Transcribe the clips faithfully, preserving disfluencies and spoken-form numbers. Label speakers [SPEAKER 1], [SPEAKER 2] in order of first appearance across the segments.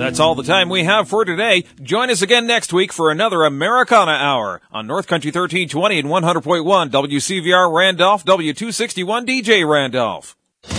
[SPEAKER 1] That's all the time we have for today. Join us again next week for another Americana Hour on North Country thirteen twenty and one hundred point one W C V R Randolph, W two sixty-one D J Randolph.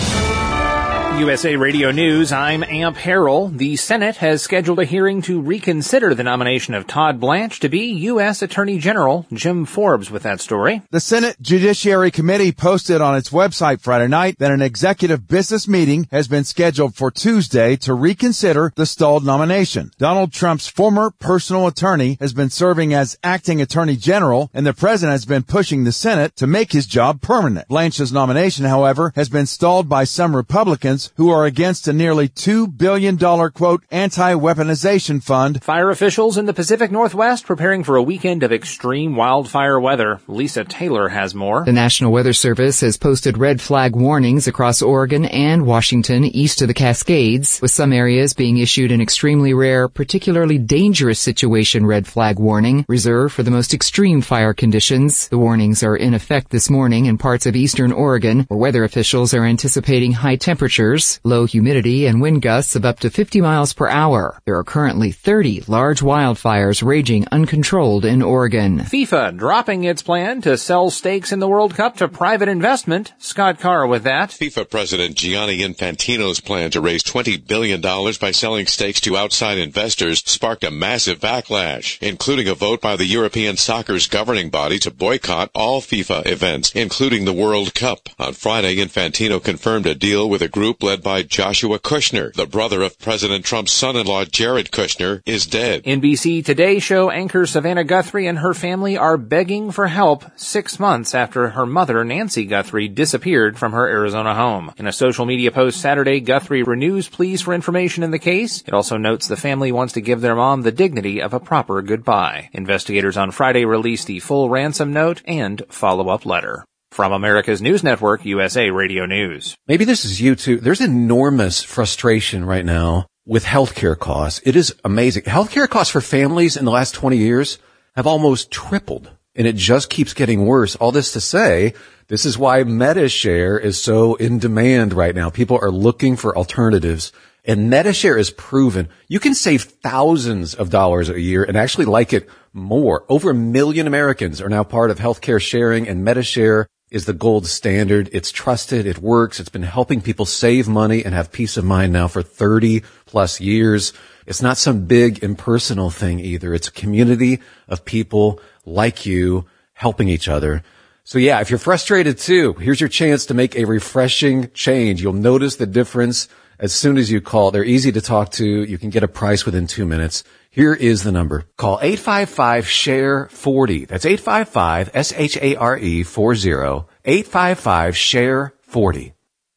[SPEAKER 2] U S A Radio News, I'm Amp Harrell. The Senate has scheduled a hearing to reconsider the nomination of Todd Blanche to be U S Attorney General. Jim Forbes with that story.
[SPEAKER 3] The Senate Judiciary Committee posted on its website Friday night that an executive business meeting has been scheduled for Tuesday to reconsider the stalled nomination. Donald Trump's former personal attorney has been serving as acting Attorney General, and the president has been pushing the Senate to make his job permanent. Blanche's nomination, however, has been stalled by some Republicans who are against a nearly two billion dollars, quote, anti-weaponization fund.
[SPEAKER 2] Fire officials in the Pacific Northwest preparing for a weekend of extreme wildfire weather. Lisa Taylor has more.
[SPEAKER 4] The National Weather Service has posted red flag warnings across Oregon and Washington east of the Cascades, with some areas being issued an extremely rare, particularly dangerous situation red flag warning, reserved for the most extreme fire conditions. The warnings are in effect this morning in parts of eastern Oregon, where weather officials are anticipating high temperatures, low humidity, and wind gusts of up to fifty miles per hour. There are currently thirty large wildfires raging uncontrolled in Oregon.
[SPEAKER 2] FIFA dropping its plan to sell stakes in the World Cup to private investment. Scott Carr with that.
[SPEAKER 5] FIFA President Gianni Infantino's plan to raise twenty billion dollars by selling stakes to outside investors sparked a massive backlash, including a vote by the European soccer's governing body to boycott all FIFA events, including the World Cup. On Friday, Infantino confirmed a deal with a group led by Joshua Kushner. The brother of President Trump's son-in-law, Jared Kushner, is dead.
[SPEAKER 2] N B C Today show anchor Savannah Guthrie and her family are begging for help six months after her mother, Nancy Guthrie, disappeared from her Arizona home. In a social media post Saturday, Guthrie renews pleas for information in the case. It also notes the family wants to give their mom the dignity of a proper goodbye. Investigators on Friday released the full ransom note and follow-up letter. From America's News Network, U S A Radio News.
[SPEAKER 6] Maybe this is you too. There's enormous frustration right now with healthcare costs. It is amazing. Healthcare costs for families in the last twenty years have almost tripled, and it just keeps getting worse. All this to say, this is why MediShare is so in demand right now. People are looking for alternatives, and MediShare is proven. You can save thousands of dollars a year and actually like it more. Over a million Americans are now part of healthcare sharing, and MediShare is the gold standard. It's trusted. It works. It's been helping people save money and have peace of mind now for thirty plus years. It's not some big impersonal thing either. It's a community of people like you helping each other. So yeah, if you're frustrated too, here's your chance to make a refreshing change. You'll notice the difference as soon as you call. They're easy to talk to. You can get a price within two minutes. Here is the number. Call eight five five, S H A R E, forty. That's eight five five, S H A R E, forty. eight five five, S H A R E, forty.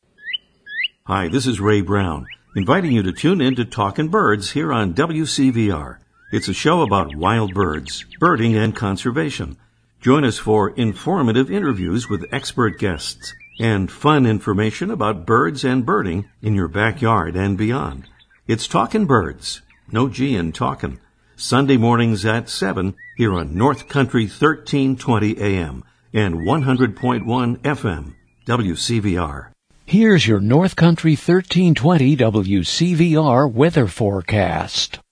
[SPEAKER 7] Hi, this is Ray Brown, inviting you to tune in to Talkin' Birds here on W C V R. It's a show about wild birds, birding, and conservation. Join us for informative interviews with expert guests and fun information about birds and birding in your backyard and beyond. It's Talkin' Birds. No G in talkin'. Sunday mornings at seven here on North Country thirteen twenty A M and one hundred point one F M, W C V R.
[SPEAKER 8] Here's your North Country thirteen twenty W C V R weather forecast.